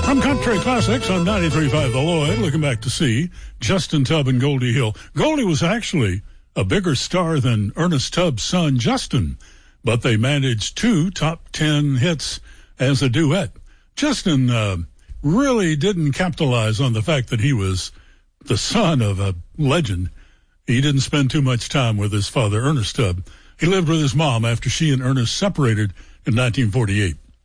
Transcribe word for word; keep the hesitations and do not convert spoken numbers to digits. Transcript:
From Country Classics on ninety-three point five The Lloyd, looking back to see Justin Tubb and Goldie Hill. Goldie was actually a bigger star than Ernest Tubb's son, Justin, but they managed two top ten hits as a duet. Justin uh, really didn't capitalize on the fact that he was the son of a legend. He didn't spend too much time with his father, Ernest Tubb. He lived with his mom after she and Ernest separated in nineteen forty-eight.